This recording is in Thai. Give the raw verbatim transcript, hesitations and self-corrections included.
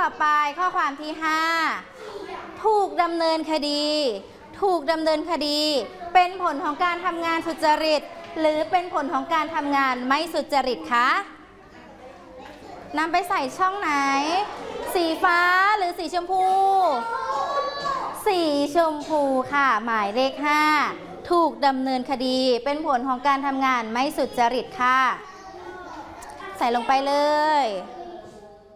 ต่อไปข้อความที่ห้าถูกดำเนินคดีถูกดำเนินคดีเป็นผลของการทำงานสุจริตหรือเป็นผลของการทำงานไม่สุจริตคะนำไปใส่ช่องไหนสีฟ้าหรือสีชมพูสีชมพูค่ะหมายเลขห้าถูกดำเนินคดีเป็นผลของการทำงานไม่สุจริตค่ะใส่ลงไปเลย